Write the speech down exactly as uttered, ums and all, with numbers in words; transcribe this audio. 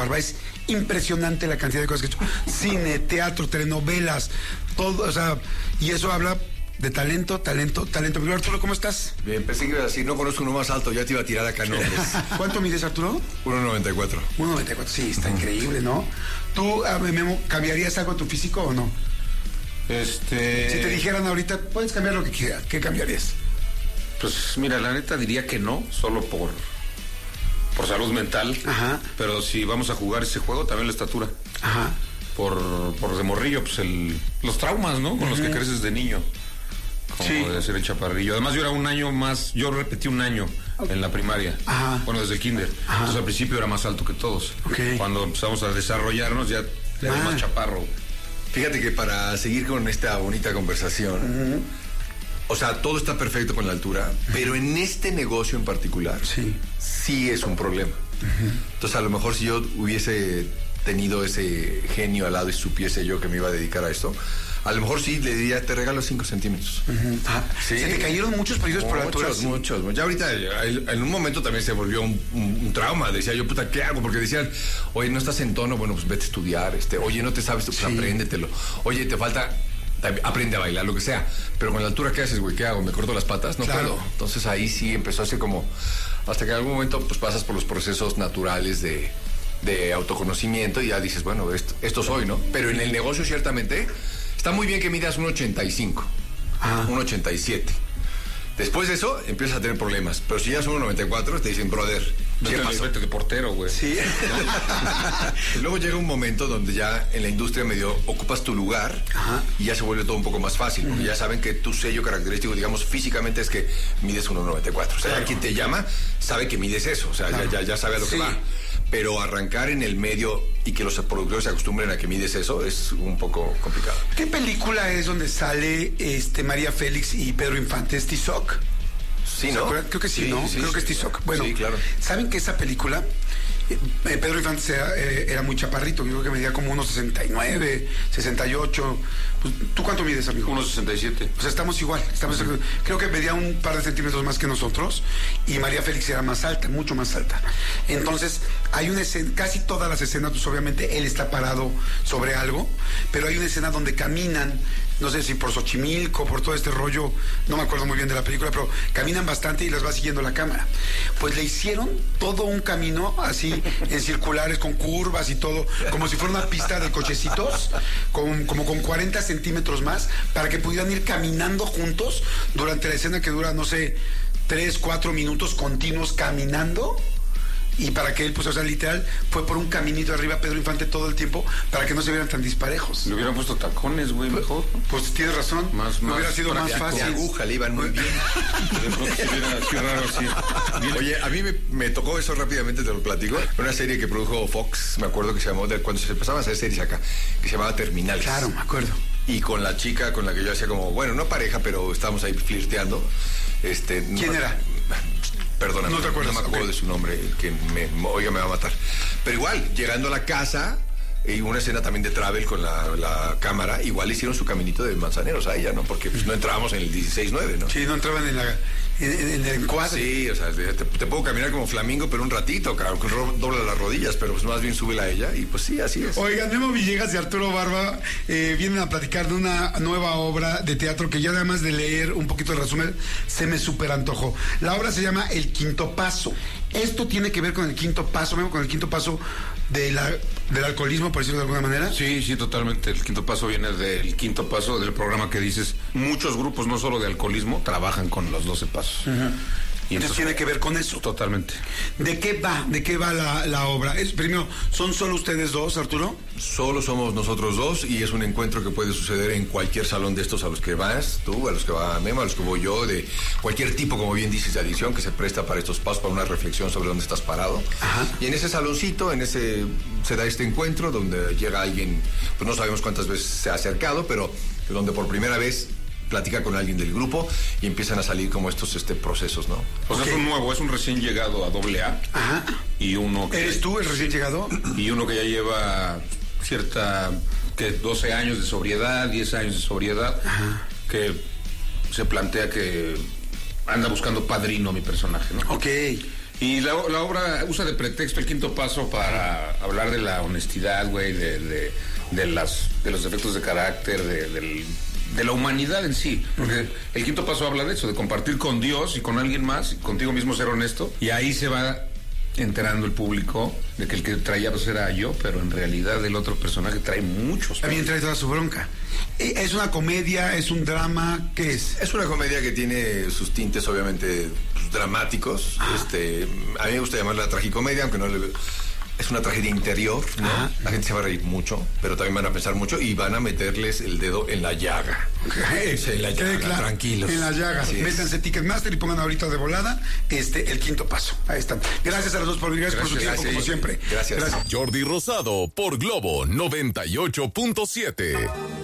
Barba. Es impresionante la cantidad de cosas que he hecho. Cine, teatro, telenovelas, todo, o sea, y eso habla de talento, talento, talento. Pero Arturo, ¿cómo estás? Bien, pensé que iba a decir, no conozco uno más alto, ya te iba a tirar acá nombres. ¿Cuánto mides, Arturo? uno noventa y cuatro. uno noventa y cuatro, sí, está increíble, ¿no? ¿Tú, a Memo, cambiarías algo en tu físico o no? Este... Si te dijeran ahorita, puedes cambiar lo que quieras, ¿qué cambiarías? Pues mira, la neta diría que no, solo por, por salud mental. Ajá. Pero si vamos a jugar ese juego, también la estatura. Ajá. Por, por de morrillo, pues el, los traumas, ¿no? Con uh-huh. los que creces de niño. Como sí. de ser el chaparrillo. Además yo era un año más, yo repetí un año okay. en la primaria. Ajá. Bueno, desde el kinder. Ajá. Entonces al principio era más alto que todos. Okay. Cuando empezamos a desarrollarnos ya era ah. más chaparro. Fíjate que para seguir con esta bonita conversación, uh-huh. o sea, todo está perfecto con la altura, pero en este negocio en particular, sí, sí es un problema. Uh-huh. Entonces, a lo mejor si yo hubiese tenido ese genio al lado y supiese yo que me iba a dedicar a esto, a lo mejor sí le diría, te regalo cinco centímetros. Uh-huh. Ah, ¿sí? Se te cayeron muchos periodos por la altura. Muchos, muchos. Sí. Ya ahorita, en un momento también se volvió un, un, un trauma. Decía yo, puta, ¿qué hago? Porque decían, oye, no estás en tono, bueno, pues vete a estudiar. Este, oye, no te sabes, pues sí. apréndetelo. Oye, te falta, aprende a bailar, lo que sea. Pero con la altura, ¿qué haces, güey? ¿Qué hago? ¿Me corto las patas? No claro. puedo. Entonces ahí sí empezó a ser como, hasta que en algún momento pues pasas por los procesos naturales de, de autoconocimiento y ya dices, bueno, esto, esto soy, ¿no? Pero en el negocio, ciertamente, está muy bien que midas un ochenta y cinco, ah. un ochenta y siete. Después de eso, empiezas a tener problemas. Pero si ya es uno noventa y cuatro, te dicen, brother, ¿qué pasó? Vete de portero, güey. Sí. Luego llega un momento donde ya en la industria medio ocupas tu lugar. Ajá. Y ya se vuelve todo un poco más fácil. Porque uh-huh. ya saben que tu sello característico, digamos, físicamente es que mides uno noventa y cuatro. O sea, claro. quien te llama sabe que mides eso. O sea, claro. ya, ya, ya sabe a lo sí. que va. Pero arrancar en el medio y que los productores se acostumbren a que mides eso es un poco complicado. ¿Qué película es donde sale este María Félix y Pedro Infante? ¿Es Tizoc? Sí, ¿no? Creo que sí, sí ¿no? Sí, Creo sí, que es Tizoc. Bueno, sí, claro. ¿Saben que esa película, eh, Pedro Infante era, eh, era muy chaparrito? Yo creo que medía como unos sesenta y nueve, sesenta y ocho. Pues, ¿tú cuánto mides, amigo? uno sesenta y siete. O sea, estamos igual. Estamos, uh-huh. Creo que medía un par de centímetros más que nosotros. Y María Félix era más alta, mucho más alta. Entonces, hay una escena, casi todas las escenas, pues obviamente él está parado sobre algo, pero hay una escena donde caminan, no sé si por Xochimilco, por todo este rollo, no me acuerdo muy bien de la película, pero caminan bastante y las va siguiendo la cámara. Pues le hicieron todo un camino así, en circulares, con curvas y todo, como si fuera una pista de cochecitos, con, como con cuarenta centímetros más, para que pudieran ir caminando juntos durante la escena que dura, no sé, tres, cuatro minutos continuos caminando. Y para que él, pues, o sea, literal, fue por un caminito arriba Pedro Infante todo el tiempo para que no se vieran tan disparejos. Le hubieran puesto tacones, güey, mejor. Pues tienes razón. Más, me más hubiera sido más fácil. De aguja le iban muy bien. De pronto se viera así raro, así. Oye, a mí me, me tocó eso rápidamente, te lo platico. Una serie que produjo Fox, me acuerdo que se llamó, de, cuando se empezaban a hacer series acá, que se llamaba Terminales. Claro, me acuerdo. Y con la chica con la que yo hacía como, bueno, no pareja, pero estábamos ahí flirteando. Este, ¿Quién no, era? Perdóname, no, te acuerdas, no me acuerdo okay. de su nombre, que me, oiga, me va a matar. Pero igual, llegando a la casa, y una escena también de travel con la, la cámara, igual hicieron su caminito de manzaneros a ella, ¿no? Porque pues, no entrábamos en el dieciséis nueve, ¿no? Sí, no entraban en, la, en, en el encuadre. Sí, o sea, te, te puedo caminar como flamingo, pero un ratito, claro, que dobla las rodillas, pero pues más bien súbela a ella, y pues sí, así es. Oigan, Memo Villegas y Arturo Barba eh, vienen a platicar de una nueva obra de teatro que ya además de leer un poquito el resumen, se me súper antojó. La obra se llama El Quinto Paso. Esto tiene que ver con el quinto paso, Memo, con el quinto paso de la, del alcoholismo, por decirlo de alguna manera. Sí, sí, totalmente. El quinto paso viene del quinto paso del programa que dices. Muchos grupos, no solo de alcoholismo, trabajan con los doce pasos. Uh-huh. Y entonces, entonces tiene que ver con eso. Totalmente. ¿De qué va? ¿De qué va la, la obra? Es, primero, ¿son solo ustedes dos, Arturo? Solo somos nosotros dos y es un encuentro que puede suceder en cualquier salón de estos a los que vas tú, a los que va Memo, a los que voy yo, de cualquier tipo, como bien dices, de adición que se presta para estos pasos, para una reflexión sobre dónde estás parado. Ajá. Y en ese saloncito, en ese se da este encuentro donde llega alguien, pues no sabemos cuántas veces se ha acercado, pero donde por primera vez platica con alguien del grupo y empiezan a salir como estos este procesos, ¿no? O sea, okay. Es un nuevo, es un recién llegado a doble A. Ajá. Y uno que... ¿Eres tú el recién llegado? Y uno que ya lleva cierta, que doce años de sobriedad, diez años de sobriedad. Ajá. Que se plantea que anda buscando padrino mi personaje, ¿no? Ok. Y la, la obra usa de pretexto el quinto paso para hablar de la honestidad, güey, de, de, de, las, de los defectos de carácter, de, del, de la humanidad en sí. Porque el quinto paso habla de eso, de compartir con Dios y con alguien más, y contigo mismo ser honesto. Y ahí se va enterando el público de que el que traía pues era yo, pero en realidad el otro personaje trae muchos. También trae toda su bronca. ¿Es una comedia? ¿Es un drama? ¿Qué es? Es una comedia que tiene sus tintes obviamente dramáticos. Ah. Este, a mí me gusta llamarla tragicomedia, aunque no le... Es una tragedia interior, ¿no? Ajá. La gente se va a reír mucho, pero también van a pensar mucho y van a meterles el dedo en la llaga. Okay. Sí, en la llaga, claro. Tranquilos. En la llaga. Métanse Ticketmaster y pongan ahorita de volada este el quinto paso. Ahí están. Gracias a los dos por venir, gracias por su tiempo, gracias, como siempre. Gracias. gracias. Jordi Rosado por Globo noventa y ocho punto siete.